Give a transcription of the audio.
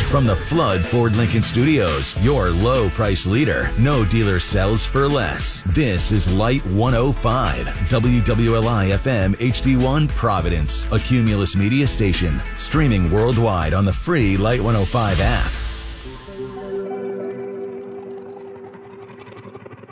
From the Flood Ford Lincoln Studios, your low price leader. No dealer sells for less. This is Light 105, WWLI FM HD1 Providence, a Cumulus Media station. Streaming worldwide on the free Light 105 app.